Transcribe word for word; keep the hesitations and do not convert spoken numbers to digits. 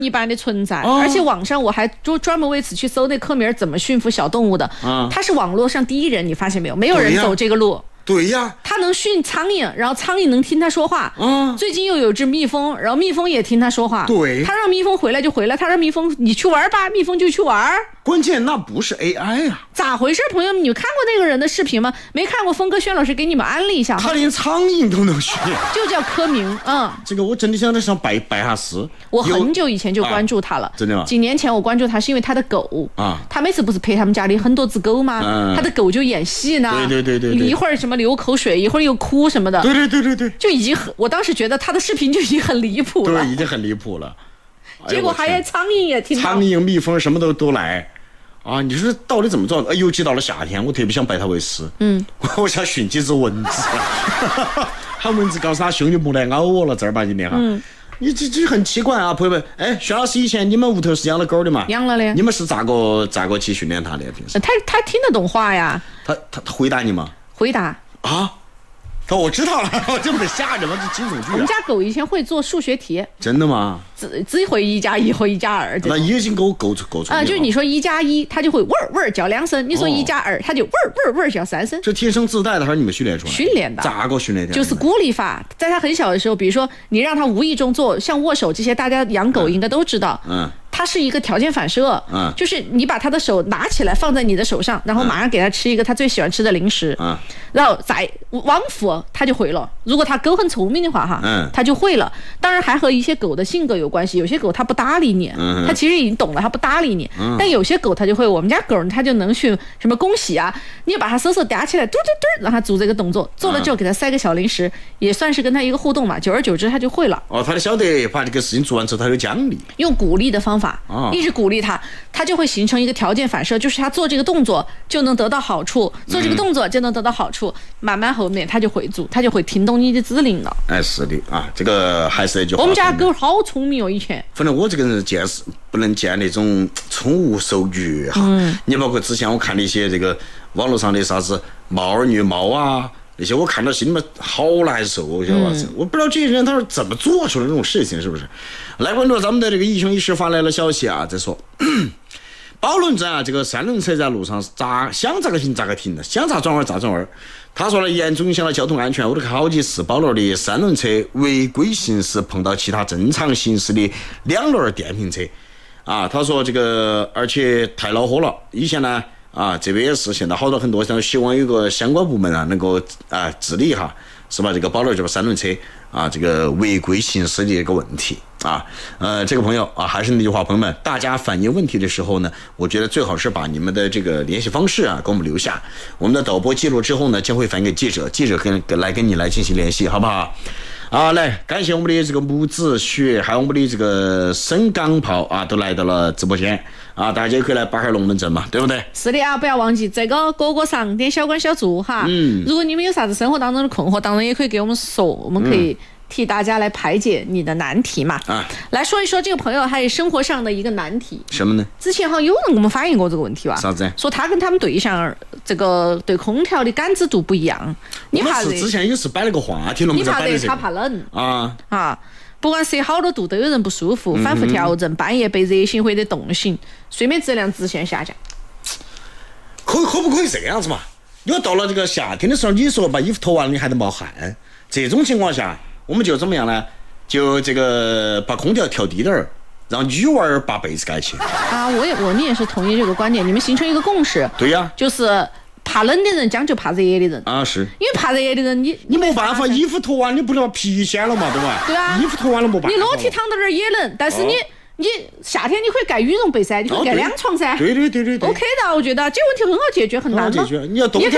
一般的存在，哦、而且网上我还专专门为此去搜那科名怎么驯服小动物的。啊，他是网络上第一人，你发现没有？没有人走这个路。 对呀， 他能训苍蝇，然后苍蝇能听他说话。嗯，最近又有只蜜蜂，然后蜜蜂也听他说话。 对， 他让蜜蜂回来就回来，他让蜜蜂你去玩吧，蜜蜂就去玩。 关键那不是 A I 啊， 咋回事？朋友们，你看过那个人的视频吗？没看过，峰哥轩老师给你们安利一下。 他连苍蝇都能训， 就叫柯明。嗯， 这个我真的想在上拜拜下师。 我很久以前就关注他了，啊、 真的吗？ 几年前我关注他是因为他的狗啊，他每次不是陪他们家里很多只狗吗？嗯、他的狗就演戏呢， 对对对对对， 一会儿什么流口水，一会儿又哭什么的， 对对对对对， 就已经很，我当时觉得他的视频就已经很离谱了， 对，已经很离谱了。 结果还有苍蝇也听到， 苍蝇、蜜蜂什么都都来。啊，你说到底怎么做？哎，尤其到了夏天，我特别想拜他为师。嗯，我想训几只蚊子，喊蚊子告诉他兄弟不来咬我了，正儿八经的哈。嗯，你这这很奇怪啊，朋友们。哎，薛老师以前你们屋头是养了狗的嘛？ 养了的。 你们是咋个咋个去训练他的？平时？ 他他听得懂话呀。 他他他回答你吗？ 回答。 啊。我知道了，我这么得吓人吗？这惊悚剧、啊。 我们家狗以前会做数学题。 真的吗？ 只只会一加一和一加二。 那已经够够够出。 啊、呃，就是你说一加一，它就会味儿味儿叫两声；你说一加二，它就味儿味儿味儿叫三声。 这天生自带的还是你们训练出来的？ 训练的。 咋个训练的？ 就是鼓励法，在它很小的时候，比如说你让它无意中做像握手这些，大家养狗应该都知道。嗯。嗯，它是一个条件反射，嗯，就是你把它的手拿起来放在你的手上，然后马上给它吃一个它最喜欢吃的零食，嗯，然后再往复，它就会了。如果它狗很聪明的话，哈，嗯，它就会了。当然还和一些狗的性格有关系，有些狗它不搭理你，嗯，它其实已经懂了，它不搭理你，嗯，但有些狗它就会，我们家狗它就能去什么恭喜啊，你把它手手嗲起来，嘟嘟嘟，让它做这个动作，做了之后给它塞个小零食，也算是跟它一个互动嘛。久而久之它就会了。 哦，它就晓得把这个事情做完之后，它有奖励， 用鼓励的方法。哦、一直鼓励他，他就会形成一个条件反射，就是他做这个动作就能得到好处，做这个动作就能得到好处，嗯、慢慢后面他就会做，他就会听懂你的指令了。 哎，是的啊，这个还是那句话。 我们家狗好聪明哦，以前。 反正我这个人见识不能见那种宠物受虐哈。嗯。你包括之前我看了一些这个网络上的啥子猫儿虐猫啊。那些我看到心里面好难受，我晓得吧？嗯、我不知道这些人他是怎么做出来这种事情，是不是？来关注咱们的这个一雄一时发来了消息啊，在说宝轮镇啊，这个三轮车在路上咋想咋个停咋个停的，想咋转弯咋转弯。他说了，严重影响了交通安全。我都看好几次宝轮的三轮车违规行驶，碰到其他正常行驶的两轮电瓶车啊。他说这个而且太恼火了，以前呢。啊，这边也是现在好多很多，想希望有个相关部门啊，能够啊治理一下，是吧？这个宝轮这个三轮车啊，这个违规行驶的一个问题啊。呃，这个朋友啊，还是那句话，朋友们，大家反映问题的时候呢，我觉得最好是把你们的这个联系方式啊，给我们留下，我们的导播记录之后呢，将会反映给记者，记者跟跟来跟你来进行联系，好不好？啊，来感谢我们的这个木子雪，还有我们的这个沈钢炮啊，都来到了直播间啊，大家也可以来巴哈龙门阵嘛，对不对？ 是的啊，不要忘记这个各个上点小关小注哈。嗯，如果你们有啥子生活当中的困惑，当然也可以给我们说，我们可以替大家来排解你的难题嘛。啊，来说一说这个朋友还有生活上的一个难题。 什么呢？ 之前好像有人给我们反映过这个问题吧？ 啥子？ 说他跟他们对象这个对空调的感知度不一样。你怕热？之前有次摆了个话题了， 你怕热，他怕冷啊啊！不管设好多度都有人不舒服，反复调整，半夜被热醒或者冻醒，睡眠质量直线下降。 可可不可以这样子嘛？因为到了这个夏天的时候，你说把衣服脱完了，你还得冒汗，这种情况下，我们就怎么样呢？就这个把空调调低点儿，让女娃儿把被子盖起。 啊，我也我们也是同意这个观点，你们形成一个共识。 对呀、啊， 就是。怕冷的人将就怕热的人啊，是因为怕热的人，你你没办法，衣服脱完你不能把皮掀了嘛，对吧？ 对啊， 衣服脱完了没办法。 你裸体躺到那儿也冷，但是你、哦、你夏天你可以盖羽绒被噻，你可以盖凉床噻。 对对对对对。 OK 的，我觉得这个问题很好解决，很难吗？ 解决。你要冬天